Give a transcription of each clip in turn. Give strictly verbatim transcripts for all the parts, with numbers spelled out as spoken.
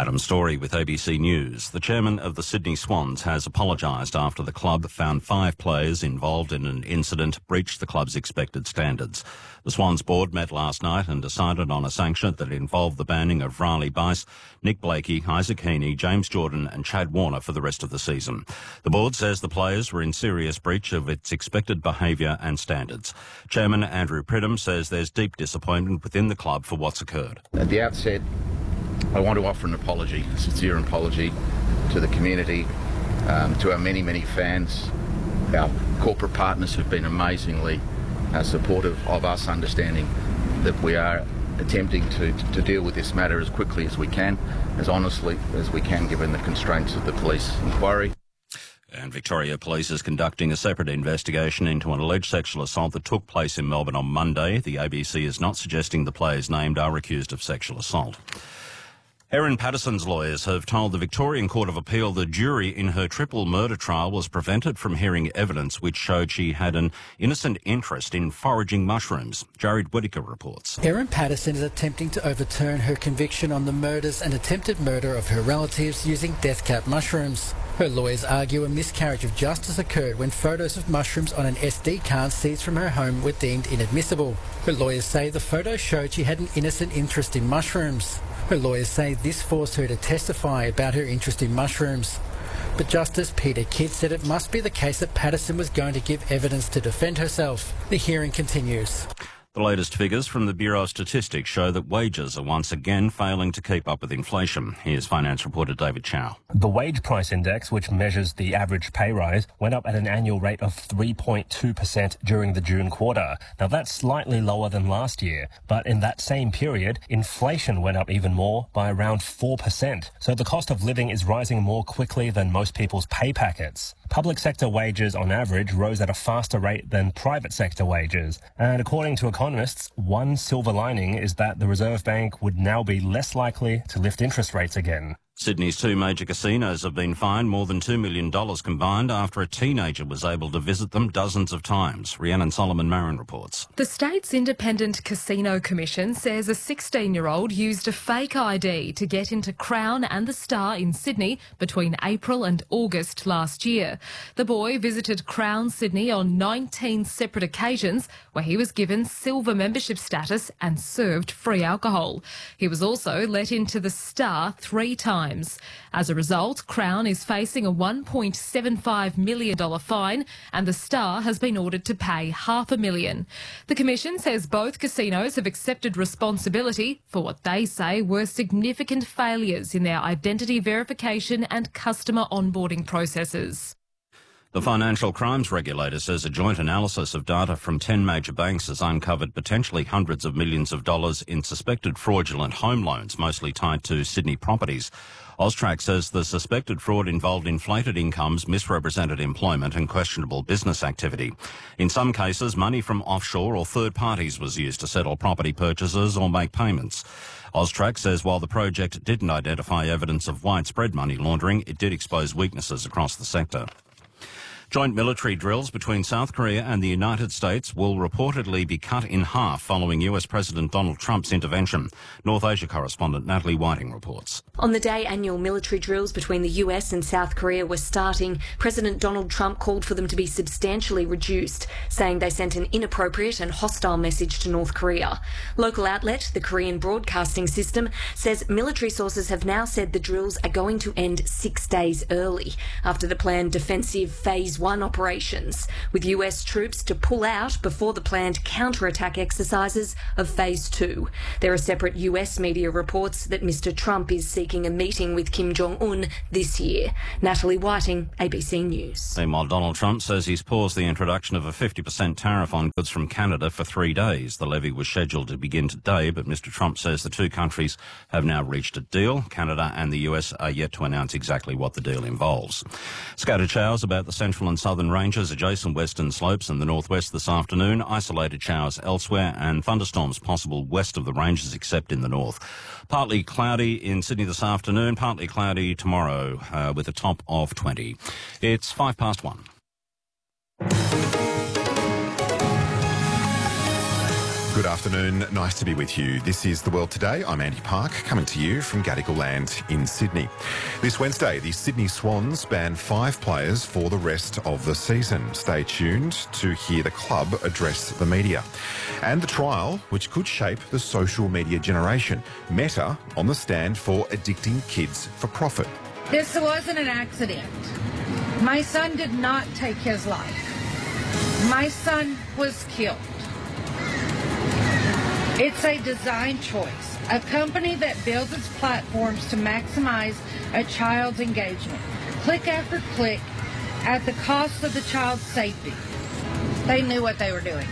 Adam Story with A B C News. The chairman of the Sydney Swans has apologised after the club found five players involved in an incident breached the club's expected standards. The Swans board met last night and decided on a sanction that involved the banning of Riley Bice, Nick Blakey, Isaac Heaney, James Jordan and Chad Warner for the rest of the season. The board says the players were in serious breach of its expected behaviour and standards. Chairman Andrew Pridham says there's deep disappointment within the club for what's occurred. At the outset, I want to offer an apology, a sincere apology to the community, um, to our many, many fans, our corporate partners who've been amazingly uh, supportive of us, understanding that we are attempting to, to deal with this matter as quickly as we can, as honestly as we can, given the constraints of the police inquiry. And Victoria Police is conducting a separate investigation into an alleged sexual assault that took place in Melbourne on Monday. The A B C is not suggesting the players named are accused of sexual assault. Erin Patterson's lawyers have told the Victorian Court of Appeal the jury in her triple murder trial was prevented from hearing evidence which showed she had an innocent interest in foraging mushrooms. Jared Whittaker reports. Erin Patterson is attempting to overturn her conviction on the murders and attempted murder of her relatives using death cap mushrooms. Her lawyers argue a miscarriage of justice occurred when photos of mushrooms on an S D card seized from her home were deemed inadmissible. Her lawyers say the photos showed she had an innocent interest in mushrooms. Her lawyers say this forced her to testify about her interest in mushrooms. But Justice Peter Kidd said it must be the case that Patterson was going to give evidence to defend herself. The hearing continues. The latest figures from the Bureau of Statistics show that wages are once again failing to keep up with inflation. Here's finance reporter David Chow. The wage price index, which measures the average pay rise, went up at an annual rate of three point two percent during the June quarter. Now that's slightly lower than last year, but in that same period, inflation went up even more by around four percent. So the cost of living is rising more quickly than most people's pay packets. Public sector wages on average rose at a faster rate than private sector wages. And according to economists, one silver lining is that the Reserve Bank would now be less likely to lift interest rates again. Sydney's two major casinos have been fined more than two million dollars combined after a teenager was able to visit them dozens of times. Rhiannon Solomon-Marin reports. The state's Independent Casino Commission says a sixteen-year-old used a fake I D to get into Crown and the Star in Sydney between April and August last year. The boy visited Crown Sydney on nineteen separate occasions where he was given silver membership status and served free alcohol. He was also let into the Star three times. As a result, Crown is facing a one point seven five million dollars fine and the Star has been ordered to pay half a million. The Commission says both casinos have accepted responsibility for what they say were significant failures in their identity verification and customer onboarding processes. The Financial Crimes Regulator says a joint analysis of data from ten major banks has uncovered potentially hundreds of millions of dollars in suspected fraudulent home loans, mostly tied to Sydney properties. Austrac says the suspected fraud involved inflated incomes, misrepresented employment and questionable business activity. In some cases, money from offshore or third parties was used to settle property purchases or make payments. Austrac says while the project didn't identify evidence of widespread money laundering, it did expose weaknesses across the sector. Joint military drills between South Korea and the United States will reportedly be cut in half following U S President Donald Trump's intervention. North Asia correspondent Natalie Whiting reports. On the day annual military drills between the U S and South Korea were starting, President Donald Trump called for them to be substantially reduced, saying they sent an inappropriate and hostile message to North Korea. Local outlet, the Korean Broadcasting System, says military sources have now said the drills are going to end six days early after the planned defensive Phase one operations, with U S troops to pull out before the planned counterattack exercises of Phase two. There are separate U S media reports that Mister Trump is seeking a meeting with Kim Jong-un this year. Natalie Whiting, A B C News. Meanwhile, Donald Trump says he's paused the introduction of a fifty percent tariff on goods from Canada for three days. The levy was scheduled to begin today, but Mister Trump says the two countries have now reached a deal. Canada and the U S are yet to announce exactly what the deal involves. Scattered showers about the central and southern ranges, adjacent western slopes and the northwest this afternoon. Isolated showers elsewhere and thunderstorms possible west of the ranges except in the north. Partly cloudy in Sydney this afternoon, partly cloudy tomorrow uh, with a top of twenty. It's five past one. Good afternoon. Nice to be with you. This is The World Today. I'm Andy Park, coming to you from Gadigal Land in Sydney. This Wednesday, the Sydney Swans ban five players for the rest of the season. Stay tuned to hear the club address the media. And the trial, which could shape the social media generation. Meta on the stand for addicting kids for profit. This wasn't an accident. My son did not take his life. My son was killed. It's a design choice, a company that builds its platforms to maximize a child's engagement, click after click, at the cost of the child's safety. They knew what they were doing.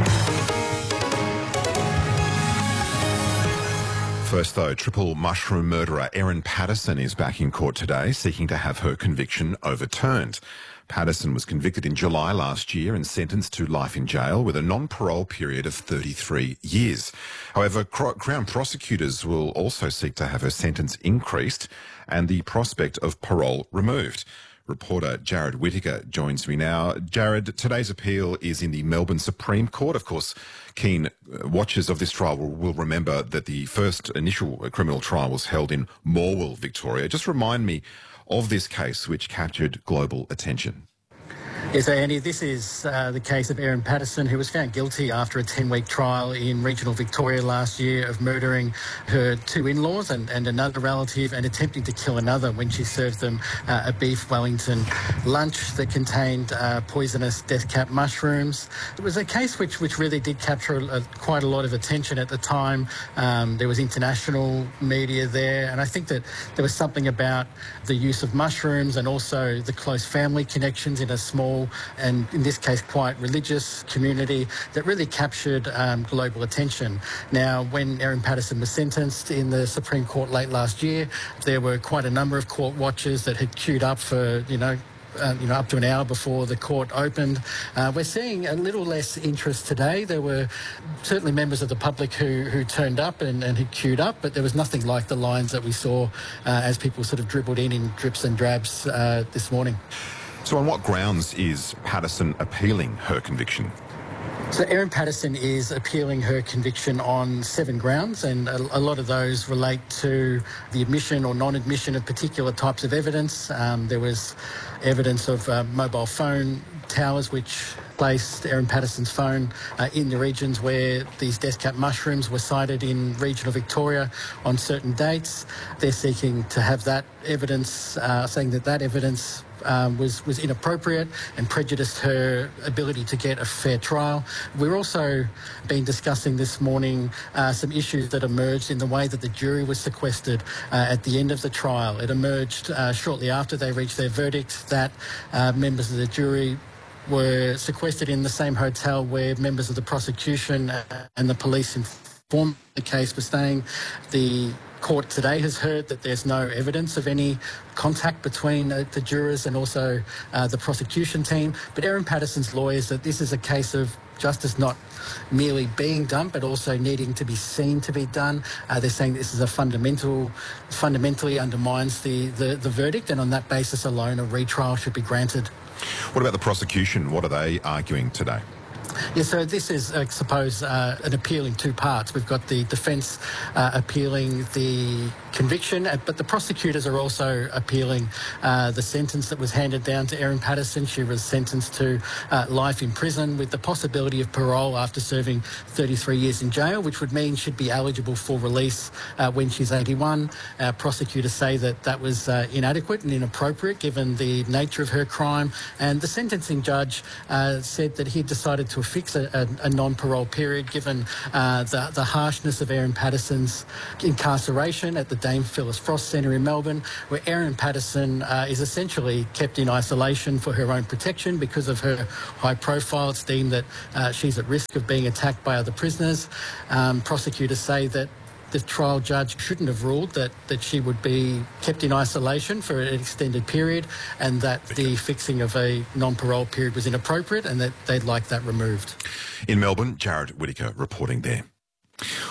First, though, triple mushroom murderer Erin Patterson is back in court today, seeking to have her conviction overturned. Patterson was convicted in July last year and sentenced to life in jail with a non-parole period of thirty-three years. However, Crown prosecutors will also seek to have her sentence increased and the prospect of parole removed. Reporter Jared Whittaker joins me now. Jared, today's appeal is in the Melbourne Supreme Court. Of course, keen watchers of this trial will, will remember that the first initial criminal trial was held in Morwell, Victoria. Just remind me of this case which captured global attention. Yes, Andy, this is uh, the case of Erin Patterson, who was found guilty after a ten-week trial in regional Victoria last year of murdering her two in-laws and, and another relative and attempting to kill another when she served them uh, a beef Wellington lunch that contained uh, poisonous death cap mushrooms. It was a case which, which really did capture a, quite a lot of attention at the time. Um, there was international media there, and I think that there was something about the use of mushrooms and also the close family connections in a small and in this case quite religious community that really captured um, global attention. Now, when Erin Patterson was sentenced in the Supreme Court late last year, there were quite a number of court watchers that had queued up for, you know, Uh, you know, up to an hour before the court opened. Uh, we're seeing a little less interest today. There were certainly members of the public who, who turned up and, and who queued up, but there was nothing like the lines that we saw uh, as people sort of dribbled in in drips and drabs uh, this morning. So on what grounds is Patterson appealing her conviction? So Erin Patterson is appealing her conviction on seven grounds, and a, a lot of those relate to the admission or non-admission of particular types of evidence. Um, there was evidence of uh, mobile phone towers which placed Erin Patterson's phone uh, in the regions where these death cap mushrooms were sighted in regional Victoria on certain dates. They're seeking to have that evidence, uh, saying that that evidence Um, was, was inappropriate and prejudiced her ability to get a fair trial. We're also been discussing this morning uh, some issues that emerged in the way that the jury was sequestered uh, at the end of the trial. It emerged uh, shortly after they reached their verdict that uh, members of the jury were sequestered in the same hotel where members of the prosecution and the police informed the case were staying. The court today has heard that there's no evidence of any contact between uh, the jurors and also uh, the prosecution team. But Erin Patterson's lawyers that this is a case of justice not merely being done, but also needing to be seen to be done. Uh, they're saying this is a fundamental, fundamentally undermines the, the, the verdict, and on that basis alone, a retrial should be granted. What about the prosecution? What are they arguing today? Yeah, so this is, I suppose, uh, an appeal in two parts. We've got the defence uh, appealing the conviction, but the prosecutors are also appealing uh, the sentence that was handed down to Erin Patterson. She was sentenced to uh, life in prison with the possibility of parole after serving thirty-three years in jail, which would mean she'd be eligible for release uh, when she's eighty-one. Uh, prosecutors say that that was uh, inadequate and inappropriate given the nature of her crime, and the sentencing judge uh, said that he decided to fix a, a, a non-parole period given uh, the, the harshness of Erin Patterson's incarceration at the Dame Phyllis Frost Centre in Melbourne, where Erin Patterson uh, is essentially kept in isolation for her own protection because of her high profile. It's deemed that uh, she's at risk of being attacked by other prisoners. Um, prosecutors say that the trial judge shouldn't have ruled that, that she would be kept in isolation for an extended period, and that the fixing of a non-parole period was inappropriate and that they'd like that removed. In Melbourne, Jared Whittaker reporting there.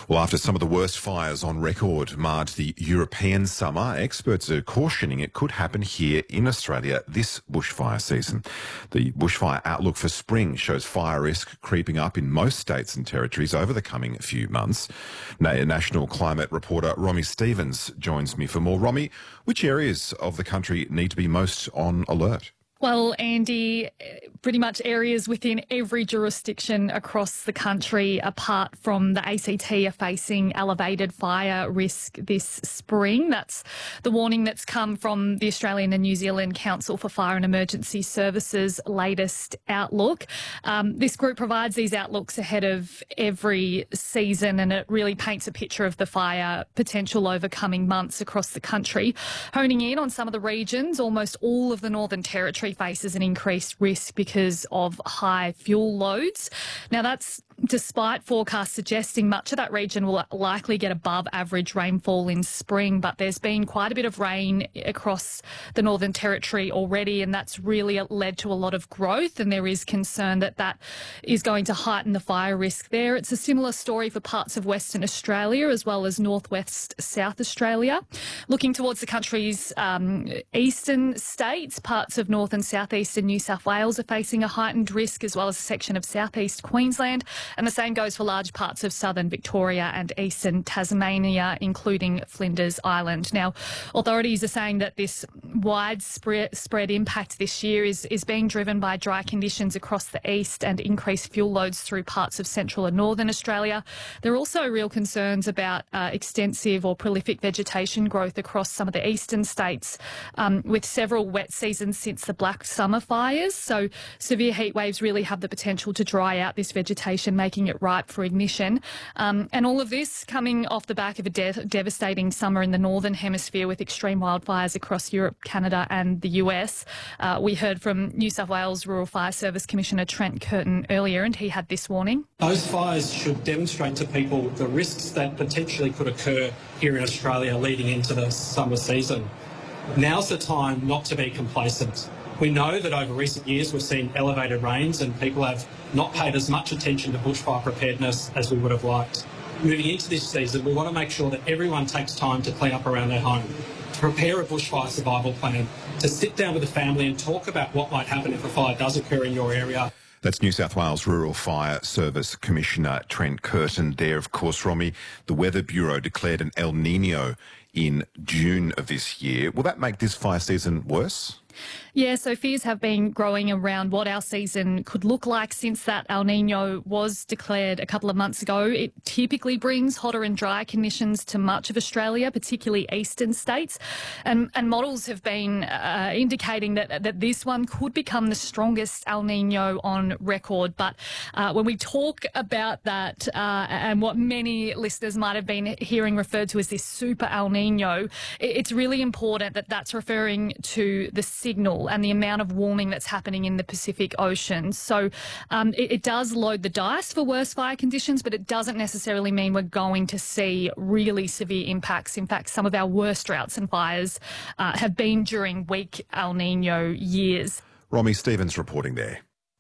Well, after some of the worst fires on record marred the European summer, experts are cautioning it could happen here in Australia this bushfire season. The bushfire outlook for spring shows fire risk creeping up in most states and territories over the coming few months. National climate reporter Romy Stevens joins me for more. Romy, which areas of the country need to be most on alert? Well, Andy, pretty much areas within every jurisdiction across the country, apart from the A C T, are facing elevated fire risk this spring. That's the warning that's come from the Australian and New Zealand Council for Fire and Emergency Services' latest outlook. Um, this group provides these outlooks ahead of every season, and it really paints a picture of the fire potential over coming months across the country. Honing in on some of the regions, almost all of the Northern Territory faces an increased risk because of high fuel loads. Now, that's despite forecasts suggesting much of that region will likely get above average rainfall in spring, but there's been quite a bit of rain across the Northern Territory already, and that's really led to a lot of growth, and there is concern that that is going to heighten the fire risk there. It's a similar story for parts of Western Australia as well as northwest South Australia. Looking towards the country's um, eastern states, parts of north and southeastern New South Wales are facing a heightened risk, as well as a section of southeast Queensland. And the same goes for large parts of southern Victoria and eastern Tasmania, including Flinders Island. Now, authorities are saying that this widespread spread impact this year is, is being driven by dry conditions across the east and increased fuel loads through parts of central and northern Australia. There are also real concerns about uh, extensive or prolific vegetation growth across some of the eastern states, um, with several wet seasons since the Black Summer fires. So severe heat waves really have the potential to dry out this vegetation, making it ripe for ignition. Um, and all of this coming off the back of a de- devastating summer in the Northern Hemisphere with extreme wildfires across Europe, Canada and the U S. Uh, we heard from New South Wales Rural Fire Service Commissioner Trent Curtin earlier, and he had this warning. Those fires should demonstrate to people the risks that potentially could occur here in Australia leading into the summer season. Now's the time not to be complacent. We know that over recent years we've seen elevated rains and people have not paid as much attention to bushfire preparedness as we would have liked. Moving into this season, we want to make sure that everyone takes time to clean up around their home, to prepare a bushfire survival plan, to sit down with the family and talk about what might happen if a fire does occur in your area. That's New South Wales Rural Fire Service Commissioner Trent Curtin there. Of course, Romy, the Weather Bureau declared an El Nino in June of this year. Will that make this fire season worse? Yeah, so fears have been growing around what our season could look like since that El Nino was declared a couple of months ago. It typically brings hotter and drier conditions to much of Australia, particularly eastern states. And, and models have been uh, indicating that, that this one could become the strongest El Nino on record. But uh, when we talk about that uh, and what many listeners might have been hearing referred to as this super El Nino, it's really important that that's referring to the signal and the amount of warming that's happening in the Pacific Ocean. So um, it, it does load the dice for worse fire conditions, but it doesn't necessarily mean we're going to see really severe impacts. In fact, some of our worst droughts and fires uh, have been during weak El Nino years. Romy Stevens reporting there.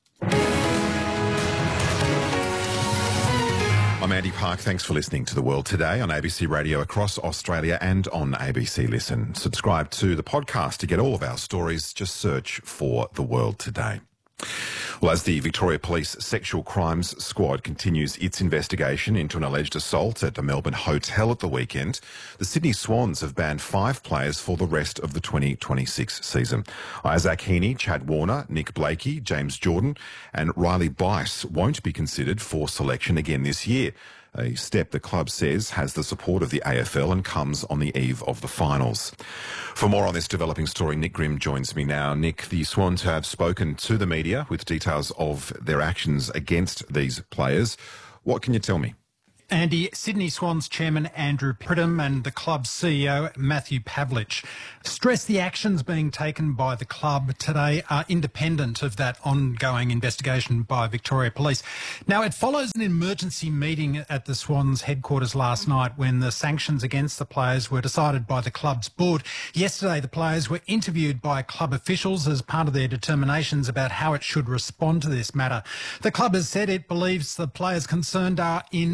I'm Andy Park. Thanks for listening to The World Today on A B C Radio across Australia and on A B C Listen. Subscribe to the podcast to get all of our stories. Just search for The World Today. Well, as the Victoria Police Sexual Crimes Squad continues its investigation into an alleged assault at a Melbourne hotel at the weekend, the Sydney Swans have banned five players for the rest of the twenty twenty-six season. Isaac Heaney, Chad Warner, Nick Blakey, James Jordan and Riley Bice won't be considered for selection again this year. A step the club says has the support of the A F L and comes on the eve of the finals. For more on this developing story, Nick Grimm joins me now. Nick, the Swans have spoken to the media with details of their actions against these players. What can you tell me? Andy, Sydney Swans chairman Andrew Pridham and the club's C E O Matthew Pavlich stress the actions being taken by the club today are independent of that ongoing investigation by Victoria Police. Now, it follows an emergency meeting at the Swans headquarters last night when the sanctions against the players were decided by the club's board. Yesterday, the players were interviewed by club officials as part of their determinations about how it should respond to this matter. The club has said it believes the players concerned are in serious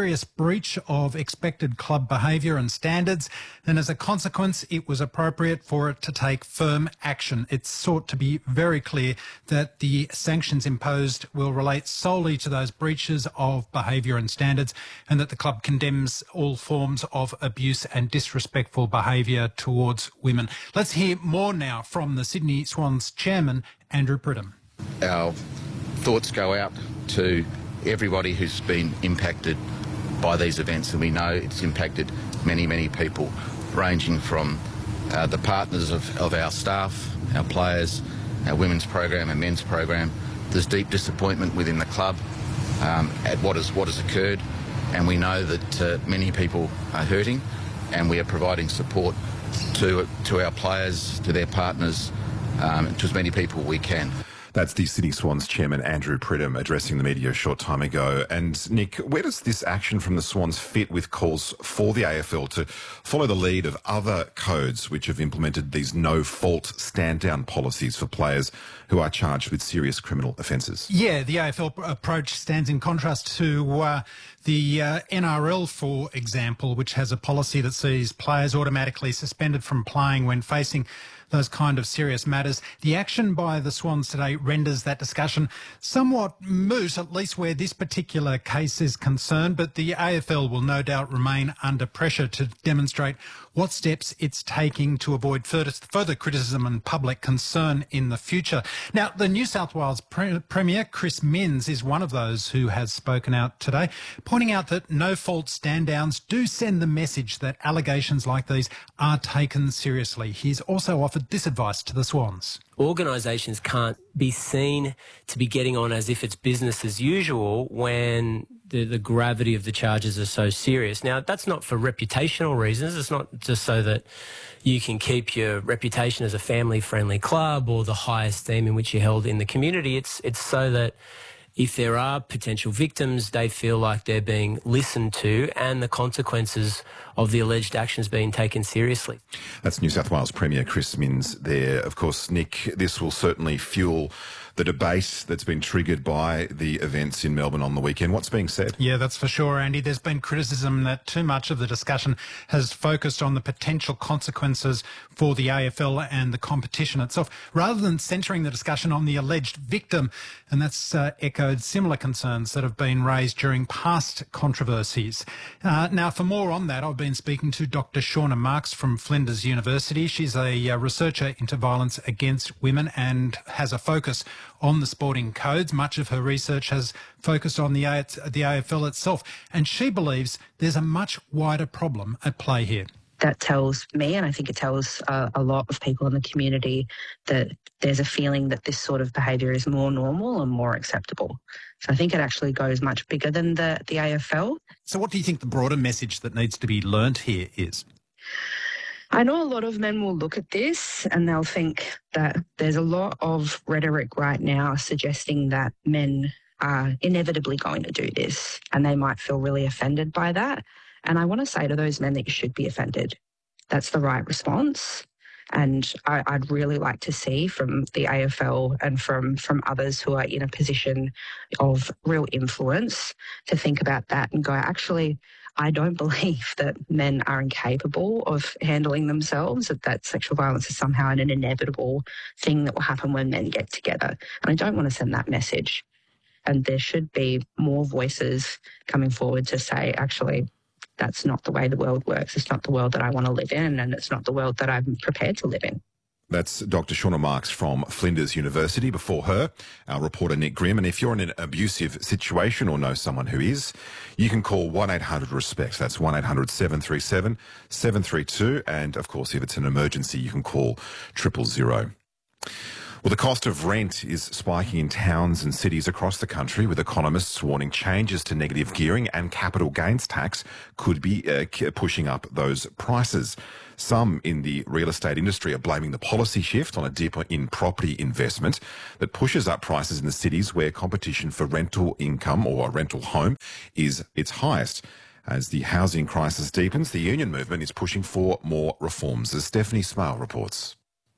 serious breach of expected club behaviour and standards, and as a consequence, it was appropriate for it to take firm action. It's sought to be very clear that the sanctions imposed will relate solely to those breaches of behaviour and standards, and that the club condemns all forms of abuse and disrespectful behaviour towards women. Let's hear more now from the Sydney Swans chairman, Andrew Pridham. Our thoughts go out to everybody who's been impacted by these events, and we know it's impacted many, many people, ranging from uh, the partners of, of our staff, our players, our women's program and men's program. There's deep disappointment within the club um, at what has, what has occurred, and we know that uh, many people are hurting, and we are providing support to, to our players, to their partners, um, to as many people we can. That's the Sydney Swans chairman, Andrew Pridham, addressing the media a short time ago. And Nick, where does this action from the Swans fit with calls for the A F L to follow the lead of other codes which have implemented these no-fault stand-down policies for players who are charged with serious criminal offences? Yeah, the A F L approach stands in contrast to uh, the uh, N R L, for example, which has a policy that sees players automatically suspended from playing when facing those kind of serious matters. The action by the Swans today renders that discussion somewhat moot, at least where this particular case is concerned, but the A F L will no doubt remain under pressure to demonstrate what steps it's taking to avoid further, further criticism and public concern in the future. Now, the New South Wales Pre- Premier, Chris Minns, is one of those who has spoken out today, pointing out that no-fault stand-downs do send the message that allegations like these are taken seriously. He's also offered this advice to the Swans. Organisations can't be seen to be getting on as if it's business as usual when the, the gravity of the charges are so serious. Now, that's not for reputational reasons. It's not just so that you can keep your reputation as a family-friendly club or the high esteem in which you're held in the community. It's, it's so that if there are potential victims, they feel like they're being listened to and the consequences of the alleged actions being taken seriously. That's New South Wales Premier Chris Minns there. Of course, Nick, this will certainly fuel the debate that's been triggered by the events in Melbourne on the weekend. What's being said? Yeah, that's for sure, Andy. There's been criticism that too much of the discussion has focused on the potential consequences for the A F L and the competition itself, rather than centering the discussion on the alleged victim. And that's uh, echoed similar concerns that have been raised during past controversies. Uh, now, for more on that, I've been speaking to Doctor Shauna Marks from Flinders University. She's a uh, researcher into violence against women and has a focus on the sporting codes. Much of her research has focused on the A- the A F L itself, and she believes there's a much wider problem at play here. That tells me, and I think it tells uh, a lot of people in the community, that there's a feeling that this sort of behaviour is more normal and more acceptable. So I think it actually goes much bigger than the, the A F L. So what do you think the broader message that needs to be learnt here is? I know a lot of men will look at this and they'll think that there's a lot of rhetoric right now suggesting that men are inevitably going to do this, and they might feel really offended by that. And I want to say to those men that you should be offended. That's the right response. And I, I'd really like to see from the A F L and from, from others who are in a position of real influence to think about that and go, actually, I don't believe that men are incapable of handling themselves, that, that sexual violence is somehow an inevitable thing that will happen when men get together. And I don't want to send that message. And there should be more voices coming forward to say, actually, that's not the way the world works. It's not the world that I want to live in, and it's not the world that I'm prepared to live in. That's Doctor Shauna Marks from Flinders University. Before her, our reporter Nick Grimm. And if you're in an abusive situation or know someone who is, you can call one eight hundred RESPECT. That's one eight hundred seven three seven seven three two. And of course, if it's an emergency, you can call triple zero. Well, the cost of rent is spiking in towns and cities across the country, with economists warning changes to negative gearing and capital gains tax could be uh, pushing up those prices. Some in the real estate industry are blaming the policy shift on a dip in property investment that pushes up prices in the cities where competition for rental income or a rental home is its highest. As the housing crisis deepens, the union movement is pushing for more reforms, as Stephanie Smale reports.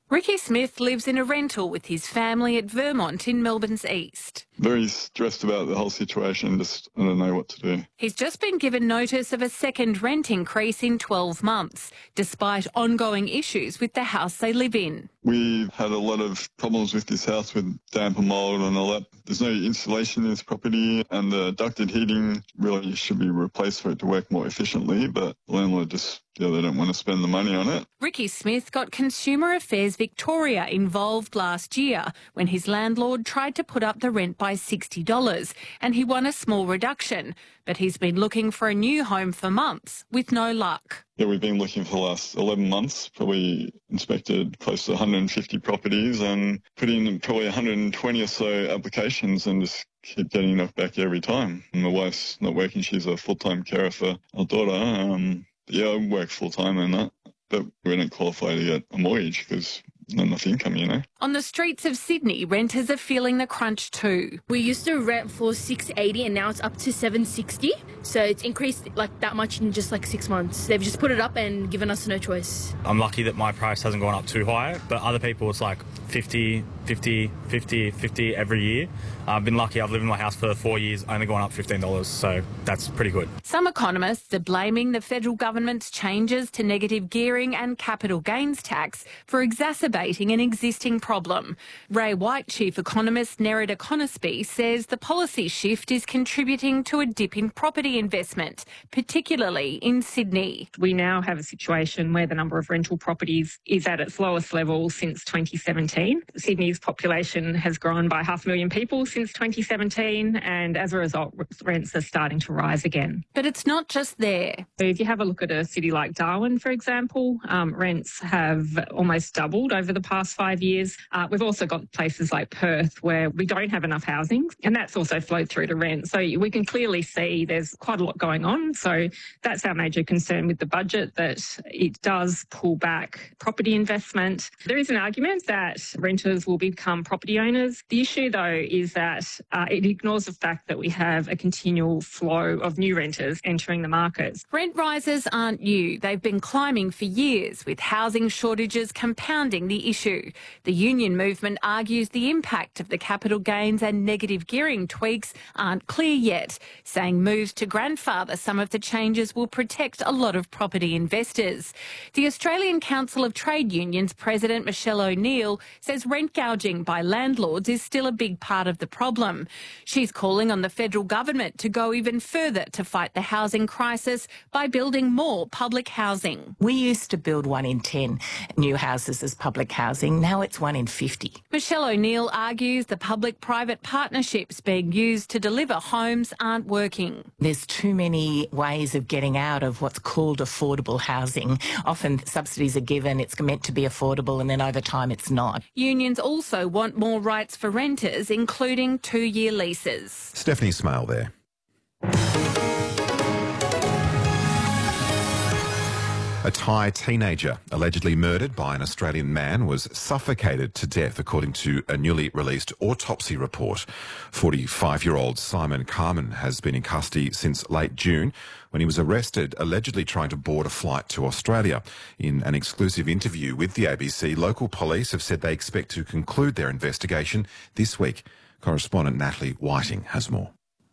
Ricky Smith lives in a rental with his family at Vermont in Melbourne's east. Very stressed about the whole situation, just I don't know what to do. He's just been given notice of a second rent increase in twelve months, despite ongoing issues with the house they live in. We've had a lot of problems with this house with damp and mould and all that. There's no insulation in this property, and the ducted heating really should be replaced for it to work more efficiently, but the landlord just, yeah, they don't want to spend the money on it. Ricky Smith got Consumer Affairs Victoria involved last year when his landlord tried to put up the rent by sixty dollars, and he won a small reduction. But he's been looking for a new home for months with no luck. Yeah, we've been looking for the last eleven months, probably inspected close to one hundred fifty properties and put in probably one hundred twenty or so applications and just keep getting knocked back every time. And my wife's not working, she's a full-time carer for our daughter. Um, yeah, I work full-time and that, but we don't qualify to get a mortgage because not enough income, you know. On the streets of Sydney, renters are feeling the crunch too. We used to rent for six eighty and now it's up to seven sixty. So it's increased like that much in just like six months. They've just put it up and given us no choice. I'm lucky that my price hasn't gone up too high, but other people it's like fifty, fifty, fifty, fifty every year. I've been lucky. I've lived in my house for four years, only gone up fifteen dollars, so that's pretty good. Some economists are blaming the federal government's changes to negative gearing and capital gains tax for exacerbating an existing problem. Ray White chief economist Nerida Conisby says the policy shift is contributing to a dip in property investment, particularly in Sydney. We now have a situation where the number of rental properties is at its lowest level since twenty seventeen. Sydney's population has grown by half a million people since twenty seventeen, and as a result, rents are starting to rise again. But it's not just there. So if you have a look at a city like Darwin, for example, um, rents have almost doubled over the past five years. Uh, we've also got places like Perth where we don't have enough housing, and that's also flowed through to rent. So we can clearly see there's quite a lot going on. So that's our major concern with the budget, that it does pull back property investment. There is an argument that renters will become property owners. The issue, though, is that uh, it ignores the fact that we have a continual flow of new renters entering the markets. Rent rises aren't new. They've been climbing for years, with housing shortages compounding the issue. The union movement argues the impact of the capital gains and negative gearing tweaks aren't clear yet, saying moves to grandfather some of the changes will protect a lot of property investors. The Australian Council of Trade Unions President Michelle O'Neill says rent gouging by landlords is still a big part of the problem. She's calling on the federal government to go even further to fight the housing crisis by building more public housing. We used to build one in ten new houses as public housing. Now it's one in fifty. Michelle O'Neill argues the public-private partnerships being used to deliver homes aren't working. There's too many ways of getting out of what's called affordable housing. Often subsidies are given, it's meant to be affordable, and then over time it's not. Unions also want more rights for renters, including two-year leases. Stephanie Smale there. A Thai teenager allegedly murdered by an Australian man was suffocated to death, according to a newly released autopsy report. forty-five-year-old Simon Carman has been in custody since late June when he was arrested, allegedly trying to board a flight to Australia. In an exclusive interview with the A B C, local police have said they expect to conclude their investigation this week. Correspondent Natalie Whiting has more.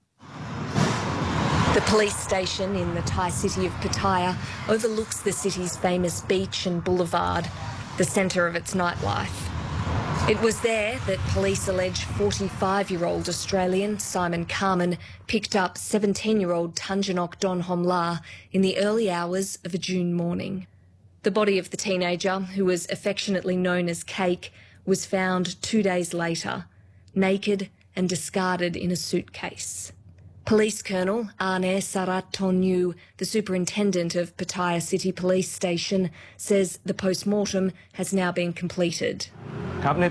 The police station in the Thai city of Pattaya overlooks the city's famous beach and boulevard, the centre of its nightlife. It was there that police allege forty-five-year-old Australian Simon Carman picked up seventeen-year-old Tanjanok Donhomla in the early hours of a June morning. The body of the teenager, who was affectionately known as Cake, was found two days later, naked and discarded in a suitcase. Police Colonel Arne Saratonu, the superintendent of Pattaya City Police Station, says the post-mortem has now been completed. The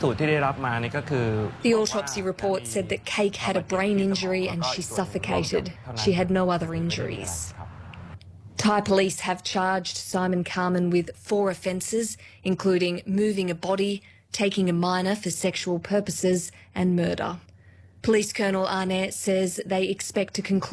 autopsy report said that Cake had a brain injury and she suffocated. She had no other injuries. Thai police have charged Simon Carman with four offences, including moving a body, taking a minor for sexual purposes and murder. Police Colonel Arnett says they expect to conclude